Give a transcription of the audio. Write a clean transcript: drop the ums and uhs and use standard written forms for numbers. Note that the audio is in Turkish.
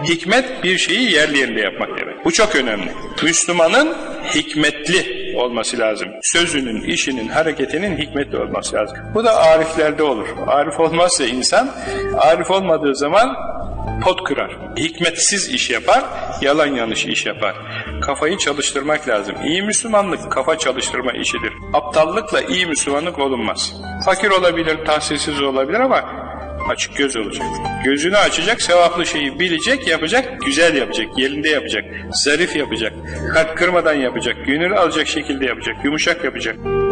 Hikmet bir şeyi yerli yerinde yapmak demek. Bu çok önemli. Müslümanın hikmetli olması lazım. Sözünün, işinin, hareketinin hikmetli olması lazım. Bu da ariflerde olur. Arif olmazsa insan, arif olmadığı zaman pot kırar. Hikmetsiz iş yapar, yalan yanlış iş yapar. Kafayı çalıştırmak lazım. İyi Müslümanlık kafa çalıştırma işidir. Aptallıkla iyi Müslümanlık olunmaz. Fakir olabilir, tahsilsiz olabilir ama açık göz olacak. Gözünü açacak, sevaplı şeyi bilecek, yapacak, güzel yapacak, yerinde yapacak, zarif yapacak, kalp kırmadan yapacak, gönül alacak şekilde yapacak, yumuşak yapacak.